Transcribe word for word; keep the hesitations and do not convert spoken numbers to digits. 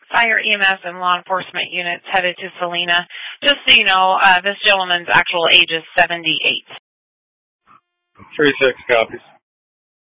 fire, E M S, and law enforcement units headed to Salina. Just so you know, uh, this gentleman's actual age is seventy-eight. three six copies.